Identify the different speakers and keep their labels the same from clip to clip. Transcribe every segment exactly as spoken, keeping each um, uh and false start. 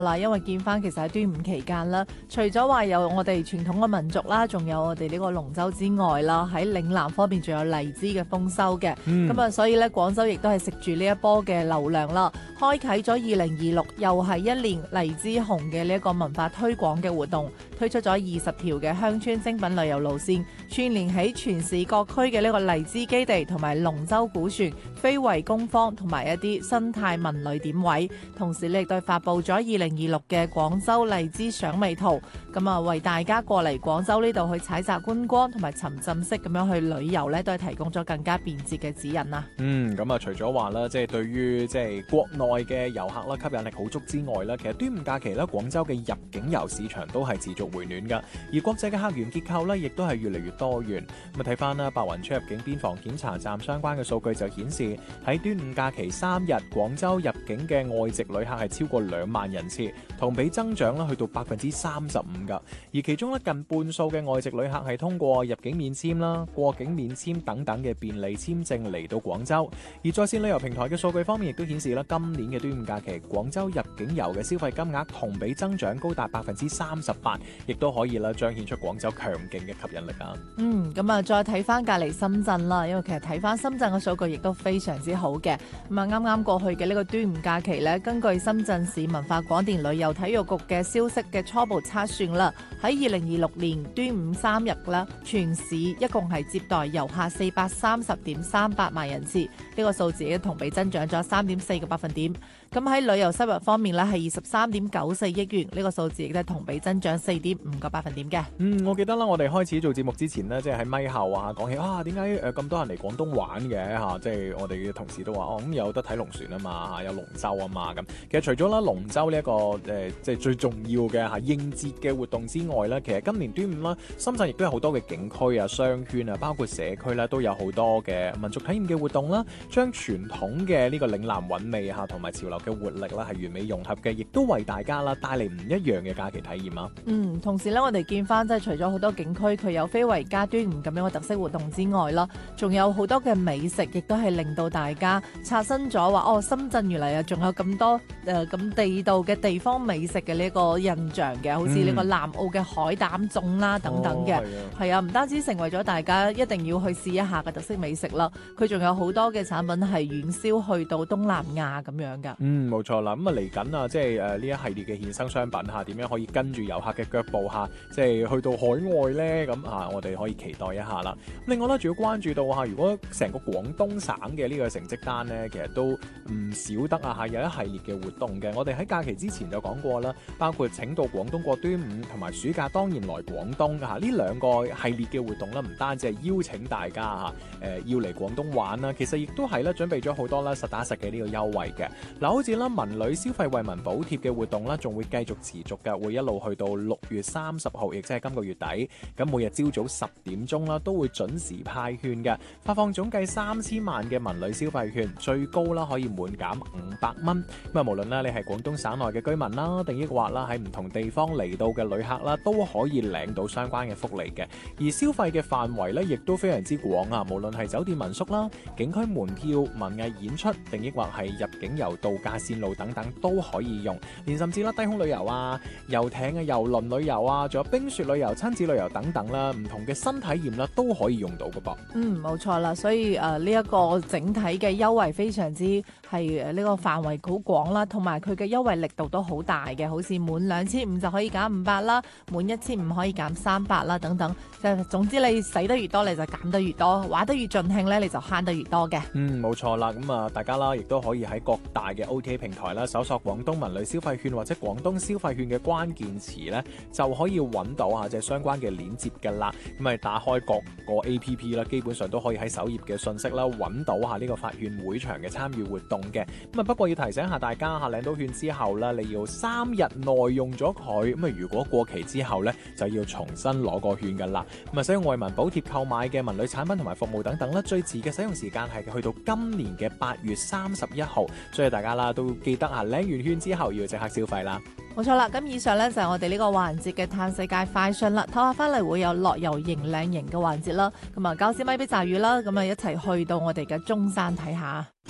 Speaker 1: 啦，因為見翻其實喺端午期間啦，除咗話有我哋傳統嘅民族啦，仲有我哋呢個龍舟之外啦，喺嶺南方面仲有荔枝嘅豐收嘅。咁啊、嗯，所以咧廣州亦都係食住呢一波嘅流量啦，開啟咗二零二六又係一年荔枝紅嘅呢一個文化推廣嘅活動，推出咗二十條嘅鄉村精品旅遊路線，串聯起全市各區嘅呢個荔枝基地同埋龍舟古船、非遺工坊同埋一啲生態文旅點位，同時咧亦都發布咗二零二六嘅廣州荔枝賞味圖，咁啊為大家過嚟廣州呢度去採集觀光同埋沉浸式咁樣去旅遊呢，都係提供咗更加便捷嘅指引啦。
Speaker 2: 嗯，咁啊除咗話啦，即係對於即係國內嘅遊客啦，吸引力好足之外啦，其實端午假期咧，廣州嘅入境遊市場都係持續回暖噶，而國際嘅客源結構咧，亦都係越嚟越多元。咁啊睇翻啦，白雲出入境邊防檢查站相關嘅數據就顯示，喺端午假期三日，廣州入境嘅外籍旅客係超過兩萬人次。同比增長啦，去到百分之三十五噶，而其中咧近半數嘅外籍旅客係通過入境免簽啦、過境免簽等等嘅便利簽證嚟到廣州。而在線旅遊平台嘅數據方面，亦都顯示啦，今年嘅端午假期，廣州入境遊嘅消費金額同比增長高達百分之三十八，亦都可以啦彰顯出廣州強勁嘅吸引力啊！
Speaker 1: 嗯，咁啊，再睇翻隔離深圳啦，因為其實睇翻深圳嘅數據亦都非常之好嘅。咁啊，啱啱過去嘅呢個端午假期呢，根據深圳市文化廣電旅遊體育局嘅消息嘅初步測算啦，喺二零二六年端午三日啦，全市一共係接待遊客四百三十點三八萬人次，呢、這個數字亦同比增長咗三點四個百分點。咁喺旅遊收入方面呢，係二十三點九四億元，呢、這個數字亦都係同比增長四點五個百分點嘅。
Speaker 2: 嗯，我記得啦，我哋開始做節目之前呢，即係喺咪後啊講起啊，點解誒咁多人嚟廣東玩嘅嚇、啊？即係我哋嘅同事都話哦，咁有得睇龍船啊嘛嚇，有龍舟啊嘛咁。其實除咗啦龍舟呢、這、一個誒、呃，即係最重要嘅嚇應節嘅活動之外咧，其實今年端午啦，深圳亦都有好多嘅景區啊、商圈啊，包括社區啦，都有好多嘅民族體驗嘅活動啦，將傳統嘅呢個嶺南韻味嚇同埋潮流嘅活力啦，係完美融合嘅，亦都為大家啦帶嚟唔一樣嘅假期體驗啊！
Speaker 1: 嗯，同時咧，我哋見翻即係除咗好多景區佢有非遺加端午咁樣嘅特色活動之外啦，仲有好多嘅美食，亦都係令到大家刷新咗話哦，深圳原來啊仲有咁多誒咁、呃、地道嘅地方美食嘅呢個印象嘅，好似呢個南澳嘅海膽粽啦等等嘅，係、哦、啊，唔單止成為咗大家一定要去試一下嘅特色美食啦，佢仲有好多嘅產品係遠銷去到東南亞咁樣噶。
Speaker 2: 嗯，冇錯啦，咁啊嚟緊啊，即係誒呢一系列嘅衍生商品嚇，點樣可以跟住遊客嘅腳步嚇，即係去到海外咧？咁啊，我哋可以期待一下啦。另外咧，仲要關注到嚇，如果成個廣東省嘅呢個成績單咧，其實都唔少得啊嚇，有一系列嘅活動嘅。我哋喺假期之前就講過啦，包括請到廣東過端午同埋暑假當然來廣東嚇，呢兩個系列嘅活動咧，唔單止係邀請大家嚇誒、呃、要嚟廣東玩啦，其實亦都係咧準備咗好多啦實打實嘅呢個優惠嘅。嗱，好似啦文旅消費惠民補貼嘅活動啦，仲會繼續持續嘅，會一路去到六月三十號，亦即係今個月底。咁每日朝早十點鐘啦，都會準時派券嘅，發放總計三千萬嘅文旅消費券，最高啦可以滿減五百蚊。咁啊，無論啦你係廣東省內嘅居民啦，定抑或啦喺唔同地方嚟到嘅旅客啦，都可以領到相關嘅福利嘅。而消費嘅範圍咧，亦都非常之廣啊！無論係酒店民宿啦、景區門票、文藝演出，定抑或係入境遊、度假線路等等都可以用。連甚至啦低空旅遊啊、遊艇啊、遊輪旅遊啊，仲有冰雪旅遊、親子旅遊等等啦，唔同嘅新體驗啦都可以用到㗎噃。
Speaker 1: 嗯，冇錯啦，所以誒呢一個整體嘅優惠非常之係誒呢個範圍好廣啦，同埋佢嘅優惠力度都好大嘅，好似滿兩千五就可以減五百啦，滿一千五可以減三百啦等等。即係總之你使得越多你就減得越多，玩得越盡興咧你就慳得越多嘅。
Speaker 2: 嗯，冇錯啦，咁啊大家啦亦都可以喺各大嘅 O T A 平台啦搜索廣東文旅消費券或者廣東消費券嘅關鍵詞咧，就可以揾到啊即係相關嘅鏈接㗎啦。咁啊打開各個 A P P 啦，基本上都可以喺首頁嘅信息啦揾到下呢個發券會場嘅參與活動嘅。咁啊不過要提醒下大家嚇，領到券之後咧，你要三日內用咗佢，咁啊如果過期之後咧就要重新攞個券㗎啦。咁啊使用惠民補貼購買嘅文旅產品同埋服務等等啦，最遲嘅使用時間係去到今年嘅八月三十一號，所以大家啦都記得嚇領完券之後要即刻消費啦。
Speaker 1: 冇錯啦，咁以上呢就係我哋呢個環節嘅嘆世界快訊啦，唞下翻嚟會有樂遊營靚營嘅環節啦，咁啊交支咪俾雜魚啦，咁啊一齊去到我哋嘅中山睇下。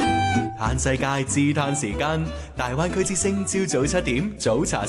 Speaker 3: 嘆世界自嘆時間，大灣區之聲朝早七點早茶